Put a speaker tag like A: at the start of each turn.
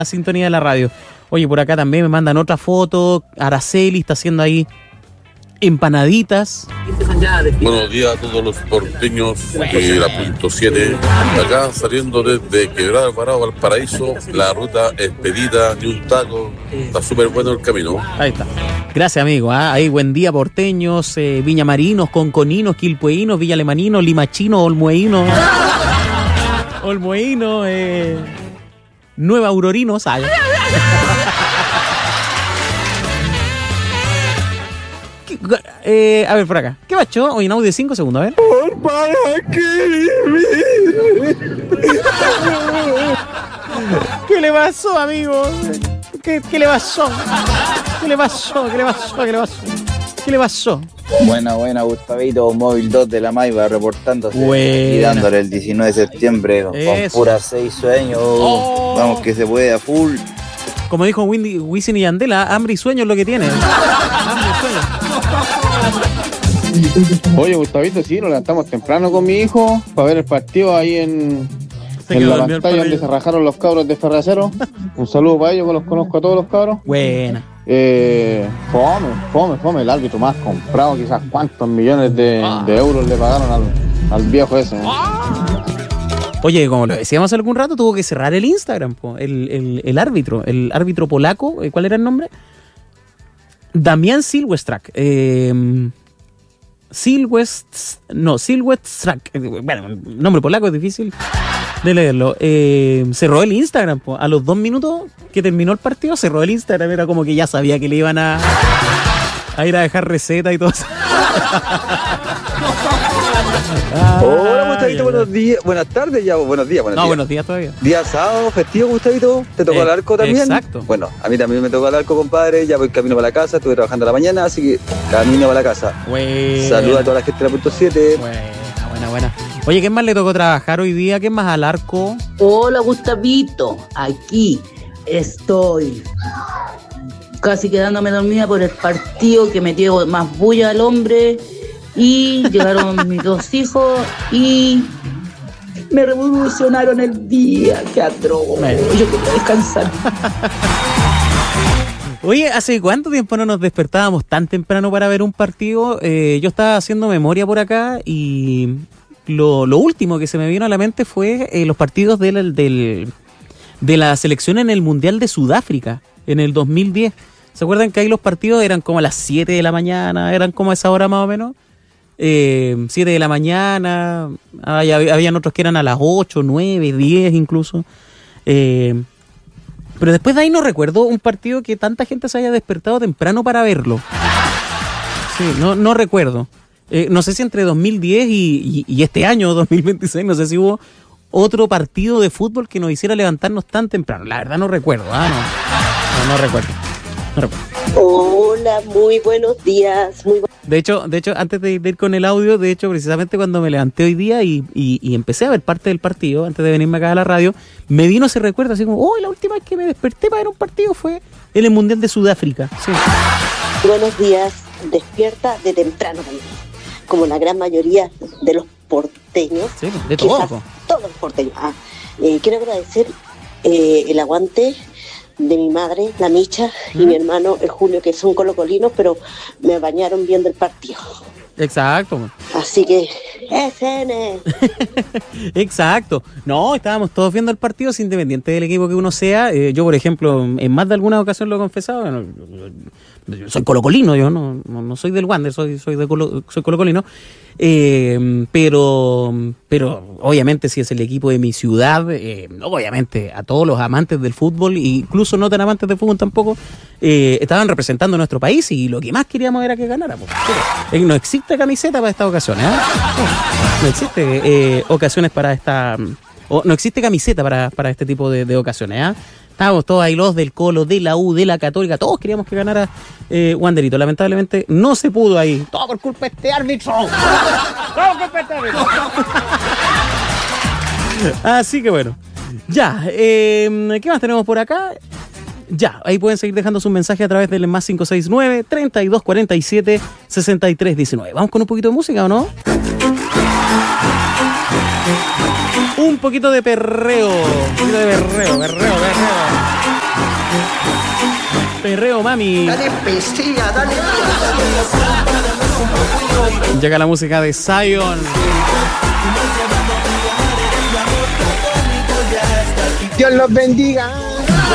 A: la sintonía de la radio. Oye, por acá también me mandan otra foto. Araceli está haciendo ahí empanaditas.
B: Buenos días a todos los porteños de la punto 7. Acá saliendo desde Quebrada Alvarado al Paraíso, la ruta expedita ni un taco. Está súper bueno el camino.
A: Ahí está. Gracias, amigo. Ahí, buen día, porteños, viñamarinos, conconinos, quilpueinos, villalemaninos, limachinos, olmueinos. Olmueinos, nueva aurorinos. A ver, por acá. ¿Qué bacho? Hoy en audio de 5 segundos, a ver.
C: ¿Para qué?
A: ¿Qué le pasó, amigo? ¿Qué le pasó? ¿Qué le pasó? ¿Qué le pasó? ¿Qué le pasó? ¿Qué le pasó?
D: Buena, Gustavito, Móvil 2 de la Maiva reportándose y dándole el 19 de septiembre con puras 6 sueños. Vamos que se puede a full.
A: Como dijo Wisin y Yandel, hambre y sueño es lo que tiene. Hambre y sueño.
E: Oye, Gustavito, sí, nos levantamos temprano con mi hijo para ver el partido ahí en la pantalla donde se rajaron los cabros de Ferracero. Un saludo para ellos, que los conozco a todos los cabros.
A: Buena.
E: Fome, el árbitro más comprado, quizás cuántos millones de euros le pagaron al viejo ese.
A: Oye, como lo decíamos hace algún rato, tuvo que cerrar el Instagram, el árbitro polaco. ¿Cuál era el nombre? Damián Silwestrak. Silwestrak. Bueno, el nombre polaco es difícil de leerlo. Cerró el Instagram. A los 2 minutos que terminó el partido, cerró el Instagram. Era como que ya sabía que le iban a ir a dejar receta y todo eso.
F: Hola, Gustavito, buenos días. Buenas tardes ya, buenos días.
A: No, buenos días todavía.
F: Día sábado, festivo, Gustavito. ¿Te tocó el arco también?
A: Exacto.
F: Bueno, a mí también me tocó el arco, compadre. Ya voy camino para la casa, estuve trabajando a la mañana, así que camino para la casa. Saluda a toda la gente de la punto 7.
A: Buena. Oye, ¿qué más le tocó trabajar hoy día? ¿Qué más al arco?
G: Hola, Gustavito. Aquí estoy. Casi quedándome dormida por el partido que metió más bulla al hombre. Y llegaron mis 2 hijos y me revolucionaron el día. ¡Qué atroz! Yo quería descansar.
A: Oye, ¿hace cuánto tiempo no nos despertábamos tan temprano para ver un partido? Yo estaba haciendo memoria por acá y lo último que se me vino a la mente fue los partidos de la selección en el Mundial de Sudáfrica en el 2010. ¿Se acuerdan que ahí los partidos eran como a las 7 de la mañana? Eran como a esa hora más o menos. 7 de la mañana. Habían otros que eran a las 8, 9, 10 incluso. Pero después de ahí no recuerdo un partido que tanta gente se haya despertado temprano para verlo. Sí, no recuerdo. No sé si entre 2010 y este año, 2026, no sé si hubo otro partido de fútbol que nos hiciera levantarnos tan temprano. La verdad no recuerdo. No recuerdo.
H: Hola, muy buenos días.
A: De hecho, antes de ir con el audio, precisamente cuando me levanté hoy día y empecé a ver parte del partido, antes de venirme acá a la radio, me vino ese recuerdo así como, la última vez que me desperté para ver un partido fue en el Mundial de Sudáfrica. Sí.
H: Buenos días, despierta de temprano también, como la gran mayoría de los porteños.
A: Sí, de todos
H: los porteños. Quiero agradecer el aguante de mi madre, la Micha, y mi hermano, el Julio, que son colocolinos, pero me bañaron viendo el partido.
A: Exacto.
H: Así que, SN.
A: Exacto. No, estábamos todos viendo el partido, independiente del equipo que uno sea. Yo, por ejemplo, en más de alguna ocasión lo he confesado. Yo soy colocolino, yo no soy del Wander, soy colocolino. Pero obviamente si es el equipo de mi ciudad, obviamente a todos los amantes del fútbol, incluso no tan amantes del fútbol tampoco, estaban representando a nuestro país y lo que más queríamos era que ganara. No existe camiseta para estas ocasiones, no existe ocasiones para esta, no existe camiseta para este tipo de ocasiones, Estábamos todos ahí, los del Colo, de la U, de la Católica, todos queríamos que ganara Wanderito. Lamentablemente no se pudo ahí. Todo por culpa de este árbitro. Todo por culpa de este árbitro. Así que bueno. Ya, ¿qué más tenemos por acá? Ya, ahí pueden seguir dejando sus mensajes a través del más 569-3247-6319. ¿Vamos con un poquito de música o no? Un poquito de perreo. Un poquito de perreo. Perreo, mami.
I: Dale pesilla, dale.
A: Llega la música de Zion.
J: Dios los bendiga.